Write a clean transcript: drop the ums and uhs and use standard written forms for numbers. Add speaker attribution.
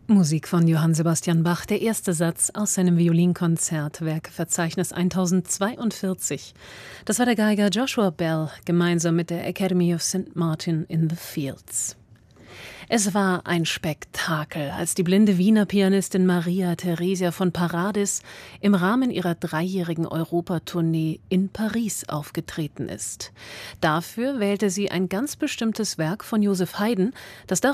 Speaker 1: Musik von Johann Sebastian Bach, der erste Satz aus seinem Violinkonzert, Werkverzeichnis 1042. Das war der Geiger Joshua Bell, gemeinsam mit der Academy of St. Martin in the Fields. Es war ein Spektakel, als die blinde Wiener Pianistin Maria Theresia von Paradis im Rahmen ihrer 3-jährigen Europatournee in Paris aufgetreten ist. Dafür wählte sie ein ganz bestimmtes Werk von Joseph Haydn, das